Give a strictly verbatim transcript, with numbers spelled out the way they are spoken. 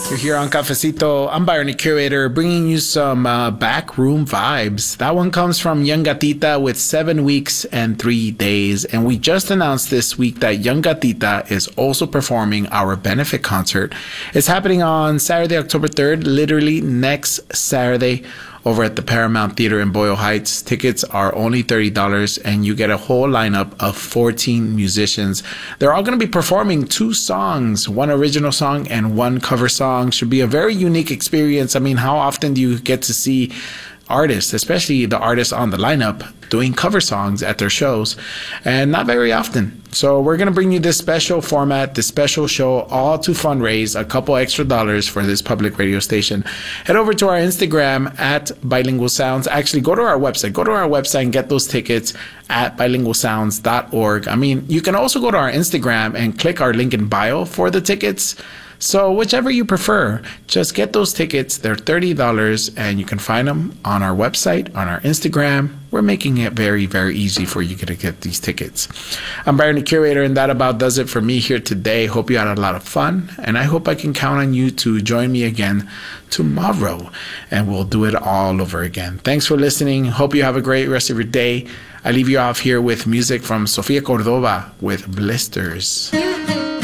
You're here on Cafecito. I'm Byron, the curator, bringing you some uh, backroom vibes. That one comes from Young Gatita with seven weeks and three days. And we just announced this week that Young Gatita is also performing our benefit concert. It's happening on Saturday, October third, literally next Saturday, over at the Paramount Theater in Boyle Heights. Tickets are only thirty dollars, and you get a whole lineup of fourteen musicians. They're all going to be performing two songs, one original song and one cover song. Should be a very unique experience. I mean, how often do you get to see artists, especially the artists on the lineup, doing cover songs at their shows? And not very often. So we're going to bring you this special format, this special show, all to fundraise a couple extra dollars for this public radio station. Head over to our Instagram at Bilingual Sounds. Actually, go to our website. Go to our website and get those tickets at bilingual sounds dot org. I mean, you can also go to our Instagram and click our link in bio for the tickets. So whichever you prefer, just get those tickets. They're thirty dollars, and you can find them on our website, on our Instagram. We're making it very, very easy for you to get these tickets. I'm Byron, the curator, and that about does it for me here today. Hope you had a lot of fun, and I hope I can count on you to join me again tomorrow, and we'll do it all over again. Thanks for listening. Hope you have a great rest of your day. I leave you off here with music from Sofia Cordova with Blisters.